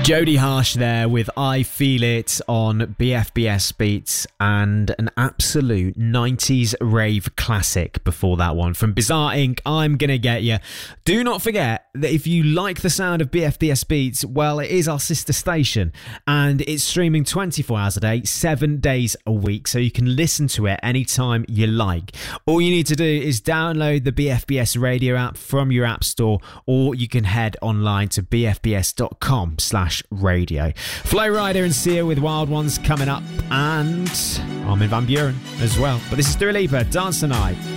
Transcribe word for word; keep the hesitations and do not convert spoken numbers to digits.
Jody Harsh there with I Feel It on B F B S Beats, and an absolute nineties rave classic before that one from Bizarre Incorporated. I'm Gonna Get Ya. Do not forget that if you like the sound of B F B S Beats, well, it is our sister station and it's streaming twenty-four hours a day, seven days a week, so you can listen to it anytime you like. All you need to do is download the B F B S radio app from your app store, or you can head online to b f b s dot com slash radio. Flo Rida and Sia with Wild Ones coming up, and Armin van Buuren as well. But this is Dua Lipa, Dance the Night.